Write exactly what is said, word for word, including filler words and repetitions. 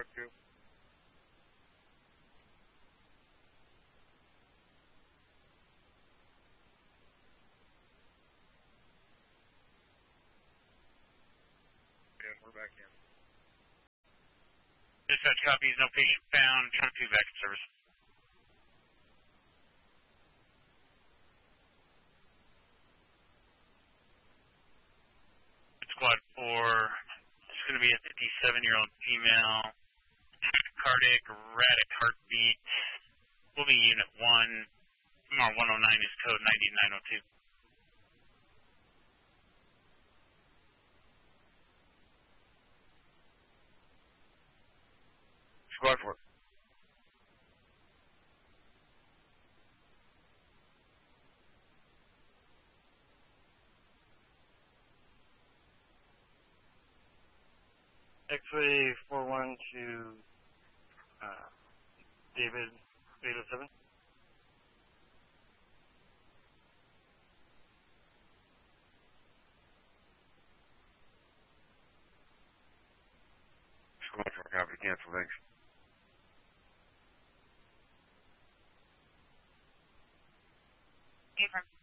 two. Yeah, we're back in. Dispatch copies, no patient found, trying to back in service. Squad four, it's going to be a fifty-seven-year-old female, cardiac, erratic heartbeat, will be unit one, M R one oh nine is code ninety-nine oh two. Squad four. X-ray four one to uh, David eight oh seven. Squad four, copy, cancel, thanks. Affirm.